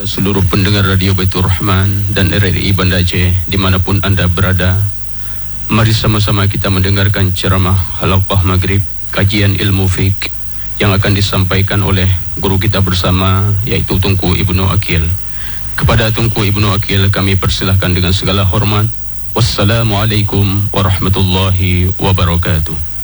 seluruh pendengar Radio Baitur Rahman dan RRI Banda Aceh dimanapun anda berada, mari sama-sama kita mendengarkan ceramah halaqah maghrib kajian ilmu fiqh yang akan disampaikan oleh guru kita bersama, yaitu Tunku Ibnu Aqil. Kepada Tunku Ibnu Aqil kami persilahkan dengan segala hormat. Wassalamualaikum warahmatullahi wabarakatuh.